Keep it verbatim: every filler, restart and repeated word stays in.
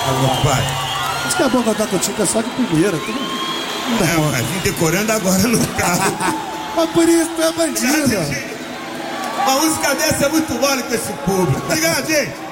Alô, pai. Isso que é bom cantar contigo, é só de primeira. Tudo... Não, mas vim decorando agora no carro. Mas por isso tu é bandido. Uma música dessa é muito mole com esse público. Obrigado, gente.